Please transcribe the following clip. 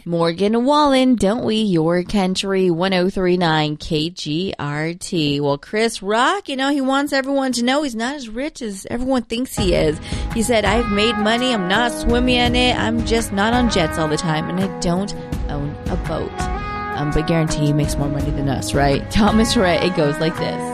Morgan Wallen, don't we? Your country, 1039 KGRT. Well, Chris Rock, he wants everyone to know he's not as rich as everyone thinks he is. He said, I've made money. I'm not swimming in it. I'm just not on jets all the time. And I don't own a boat. But guarantee he makes more money than us, right? Thomas Rhett, it goes like this.